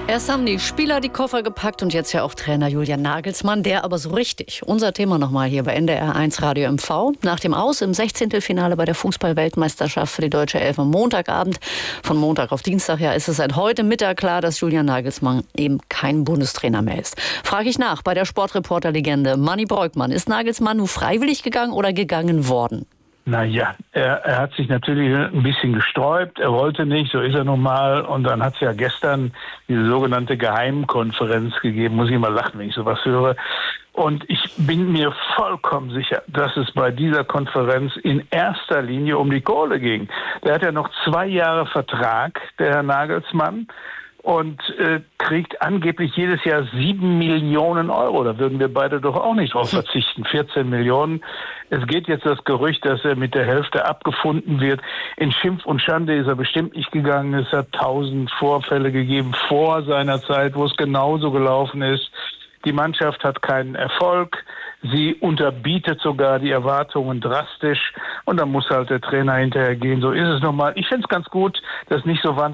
Erst haben die Spieler die Koffer gepackt und jetzt ja auch Trainer Julian Nagelsmann, der aber so richtig. Unser Thema nochmal hier bei NDR1 Radio MV. Nach dem Aus im 16. Finale bei der Fußball-Weltmeisterschaft für die Deutsche Elf am Montagabend. Von Montag auf Dienstag ist es seit heute Mittag klar, dass Julian Nagelsmann eben kein Bundestrainer mehr ist. Frage ich nach bei der Sportreporter-Legende Manni Breukmann. Ist Nagelsmann nun freiwillig gegangen oder gegangen worden? Naja, er hat sich natürlich ein bisschen gesträubt, er wollte nicht, so ist er nun mal. Und dann hat es ja gestern diese sogenannte Geheimkonferenz gegeben, muss ich mal lachen, wenn ich sowas höre. Und ich bin mir vollkommen sicher, dass es bei dieser Konferenz in erster Linie um die Kohle ging. Der hat ja noch 2 Jahre Vertrag, der Herr Nagelsmann. Und kriegt angeblich jedes Jahr 7 Millionen Euro. Da würden wir beide doch auch nicht drauf verzichten. 14 Millionen. Es geht jetzt das Gerücht, dass er mit der Hälfte abgefunden wird. In Schimpf und Schande ist er bestimmt nicht gegangen. Es hat 1000 Vorfälle gegeben vor seiner Zeit, wo es genauso gelaufen ist. Die Mannschaft hat keinen Erfolg. Sie unterbietet sogar die Erwartungen drastisch. Und dann muss halt der Trainer hinterher gehen. So ist es nochmal. Ich finde es ganz gut, dass nicht so wahnsinnig